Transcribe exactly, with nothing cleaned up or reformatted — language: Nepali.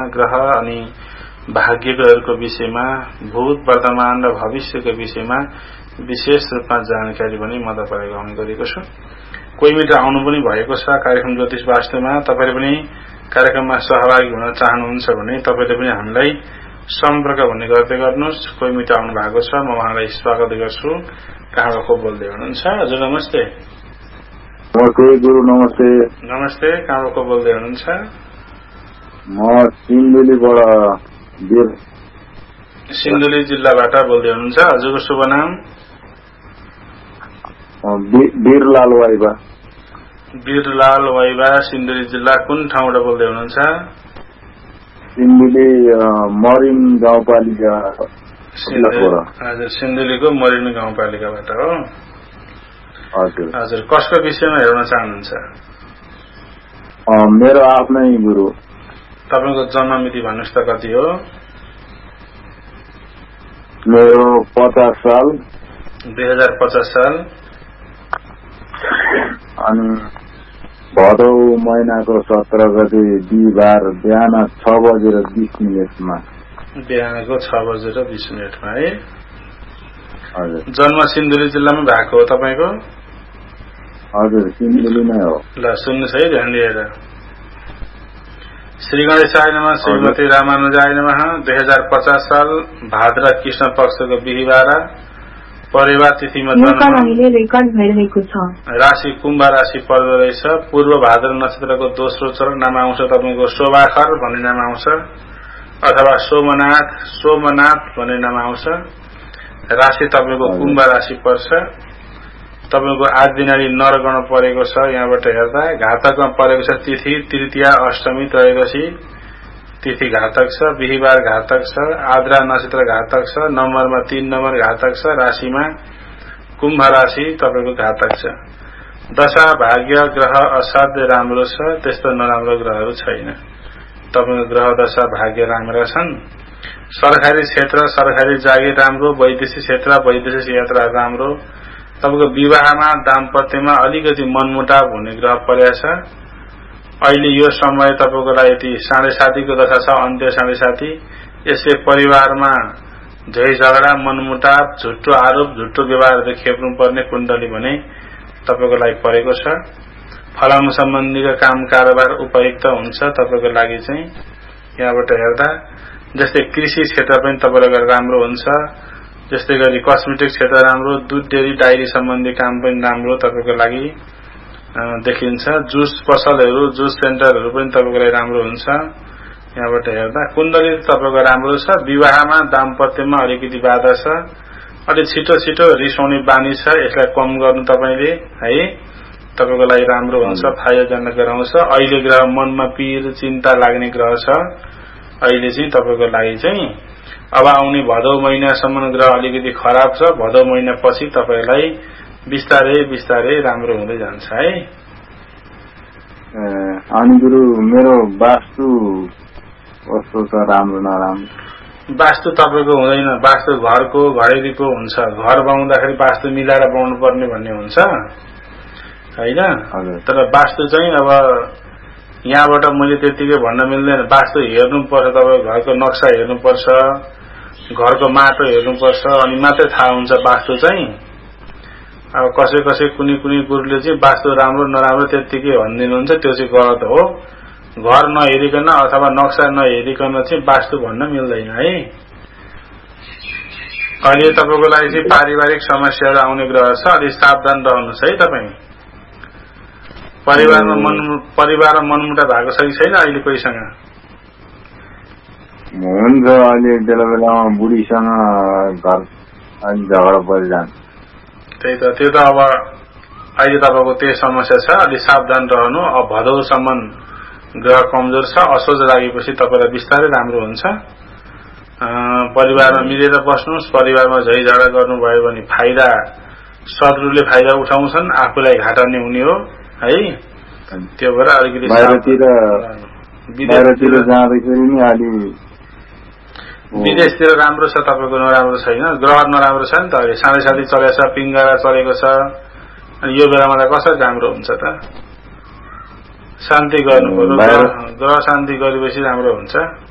ग्रह अनि भाग्यहरूको विषयमा भूत वर्तमान र भविष्यको विषयमा विशेष रूपमा जानकारी पनि म तपाईलाई ग्रहण गरेको छु। कोही मित्र आउनु पनि भएको छ कार्यक्रम ज्योतिष वास्तवमा। तपाईले पनि कार्यक्रममा सहभागी हुन चाहनुहुन्छ भने तपाईले पनि हामीलाई सम्पर्क भन्ने गर्दै गर्नुहोस्। कोही मित्र आउनु भएको छ, म उहाँलाई स्वागत गर्छु। कहाँबाट को बोल्दै हुनुहुन्छ? हजुर नमस्ते। नमस्ते गुरु। नमस्ते। नमस्ते। कहाँबाट को बोल्दै हुनुहुन्छ? म सिन्धुलीबाट वीर सिन्धुली जिल्लाबाट बोल्दै हुनुहुन्छ। हजुरको शुभ नाम? वीरलाल वाइबा। वीरलाल वाइबा, सिन्धुली जिल्ला कुन ठाउँबाट बोल्दै हुनुहुन्छ? सिन्धुली मरिन गाउँपालिका। हजुर, सिन्धुलीको मरिन गाउँपालिकाबाट हो। हजुर हजुर, कसको विषयमा हेर्न चाहनुहुन्छ? मेरो आफ्नै गुरु। तपाईको जन्म मिति भन्नुहोस् त कति हो? मेरो पचास साल। दुई हजार पचास साल। अनि भदौ महिनाको सत्र गते बिहिबार बिहान छ बजेर बीस मिनटमा। बिहानको छ बजेर बीस मिनटमा है। हजुर। जन्म सिन्धुली जिल्लामा भएको हो तपाईको? हजुर, सिन्धुली नै हो। ल सुन्नुहोस् है ध्यान दिएर। श्री गणेशाय नमः, श्रीमती रामानुजाय नमः। दुई हजार पचास साल भाद्र कृष्ण पक्षको बिहिबार परेवा तिथिमा जन्म। राशि कुम्भ राशि पर्दो रहेछ। पूर्व भाद्र नक्षत्रको दोस्रो चरण नाम आउँछ तपाईको शोभाखर भन्ने नाम आउँछ, अथवा सोमनाथ सोमनाथ भन्ने नाम आउँछ। राशि तपाईको कुम्भ राशि पर्छ। तपाईको आदिनाडी नरगण परेको छ। यहाँबाट हेर्दा घातकमा परेको छ तिथि तृतीया अष्टमी त्रयोदशी तिथि घातक छ। बिहिबार घातक छ। आद्रा नक्षत्र घातक छ। नम्बरमा तीन नम्बर घातक छ। राशिमा कुम्भ राशि तपाईको घातक छ। दशा भाग्य ग्रह असाध्य राम्रो छ, त्यस्तो नराम्रो ग्रहहरू छैन। तपाईको ग्रह दशा भाग्य राम्रा छन्। सरकारी क्षेत्र सरकारी जागिर राम्रो, वैदेशिक क्षेत्र वैदेशिक यात्रा राम्रो। तपाईको विवाहमा दाम्पत्यमा अलिकति मनमुटाव हुने ग्रह परेको छ। अहिले यो समय तपाईको लागि साढे साथीको दशा छ, अन्त्य साढे साथी। यसले परिवारमा झै झगडा मनमुटाव झुट्टो आरोप झुट्टो व्यवहारहरू खेप्नु पर्ने कुण्डली भने तपाईको लागि परेको छ। फलाम सम्बन्धीको काम कारोबार उपयुक्त हुन्छ तपाईको लागि चाहिँ। यहाँबाट हेर्दा जस्तै कृषि क्षेत्र पनि तपाईको राम्रो हुन्छ। जस्तै गरी कस्मेटिक क्षेत्र राम्रो, दूध डेरी डायरी सम्बन्धी काम पनि राम्रो तपाईको लागि देखिन्छ। जुस पसलहरू जुस सेन्टरहरू पनि तपाईको लागि राम्रो हुन्छ। यहाँबाट हेर्दा कुण्डली तपाईको राम्रो छ। विवाहमा दाम्पत्यमा अलिकति बाधा छ। अलि छिटो छिटो रिसाउने बानी छ, यसलाई कम गर्नु तपाईले है। तपाईको लागि राम्रो हुन्छ, फाइदाजनक गराउँछ। अहिले ग्रह मनमा पीर चिन्ता लाग्ने ग्रह छ। अहिले चाहिँ तपाईको लागि चाहिँ अब आउने भदौ महिनासम्म ग्रह अलिकति खराब छ। भदौ महिना पछि तपाईलाई बिस्तारै बिस्तारै राम्रो हुँदै जान्छ है। अनि गुरु मेरो वास्तु कस्तो छ, राम्रो नराम्रो? वास्तु तपाईको हुँदैन। वास्तु घरको घरेरीको हुन्छ। घर बनाउँदाखेरि वास्तु मिलाएर बनाउनु पर्ने भन्ने हुन्छ हैन। तर वास्तु चाहिँ अब यहाँबाट मैले त्यतिकै भन्न मिल्दैन। वास्तु हेर्नुपर्छ, तपाईको घरको नक्सा हेर्नुपर्छ, घरको माटो हेर्नुपर्छ, अनि मात्रै थाहा हुन्छ वास्तु चाहिँ। अब कसै कसै कुनै कुनै गुरुले चाहिँ वास्तु राम्रो नराम्रो त्यतिकै भनिदिनुहुन्छ, त्यो चाहिँ गलत हो। घर नहेरिकन अथवा नक्सा नहेरिकन चाहिँ वास्तु भन्न मिल्दैन है। अहिले तपाईको लागि चाहिँ पारिवारिक समस्याहरू आउने ग्रह छ, अलिक सावधान रहनुहोस् है तपाई। परिवारमा मन परिवारमा मनमुटा भएको छ कि छैन अहिले कोहीसँग? हुन्छ, अहिले बेला बेलामा बुढीसँग घर अलि झगडा परिरहन्छ। त्यही त, त्यो त अब अहिले तपाईको त्यही समस्या छ, अलि सावधान रहनु। अब भदौसम्म ग्रह कमजोर छ। असोज लागेपछि तपाईलाई बिस्तारै राम्रो हुन्छ। परिवारमा मिलेर बस्नुहोस्। परिवारमा झै झगडा गर्नुभयो भने फाइदा शत्रुले फाइदा उठाउँछन्, आफूलाई घाटा नै हुने हो है। त्यो भएर अलिकति बाहिरतिर बाहिरतिर जाँदाखेरि नि अलि विदेशतिर राम्रो छ, तपाईको नराम्रो छैन। ग्रह नराम्रो छ नि त, अहिले साढे साथी चलेको छ, पिङ्गला चलेको छ। अनि यो बेलामा त कसरी राम्रो हुन्छ त? शान्ति गर्नु पर्यो। ग्रह शान्ति गरेपछि राम्रो हुन्छ।